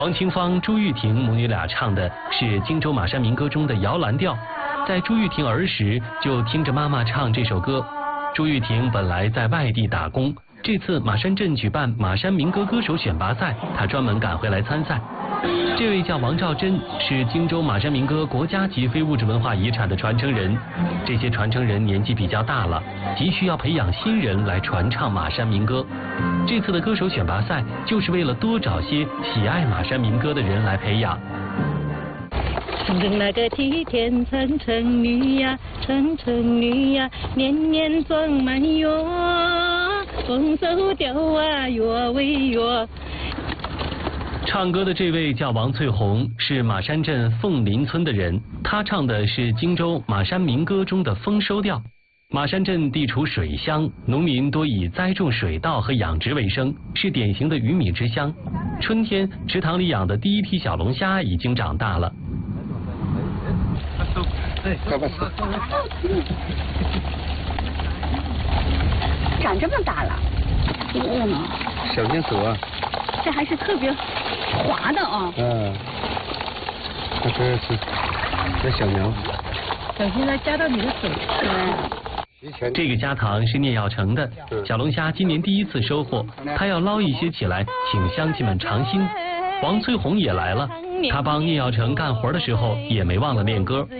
王清芳、朱玉婷母女俩唱的是荆州马山民歌中的摇篮调。在朱玉婷儿时就听着妈妈唱这首歌。朱玉婷本来在外地打工，这次马山镇举办马山民歌歌手选拔赛，她专门赶回来参赛。这位叫王兆珍，是荆州马山民歌国家级非物质文化遗产的传承人。这些传承人年纪比较大了，急需要培养新人来传唱马山民歌。这次的歌手选拔赛就是为了多找些喜爱马山民歌的人来培养。 那个梯田层层绿呀，层层绿呀，年年装满哟，丰收调啊越为越。 唱歌的这位叫王翠红，是马山镇凤林村的人，她唱的是荆州马山民歌中的丰收调。马山镇地处水乡，农民多以栽种水稻和养殖为生，是典型的鱼米之乡。春天，池塘里养的第一批小龙虾已经长大了。 长这么大了，这个饿吗？ 小金手啊。 这还是特别滑的啊。 嗯，这是这小苗。 小心它夹到你的手。 这个虾糖是聂耀成的，小龙虾今年第一次收获，他要捞一些起来，请乡亲们尝新。王翠红也来了，她帮聂耀成干活的时候也没忘了练歌。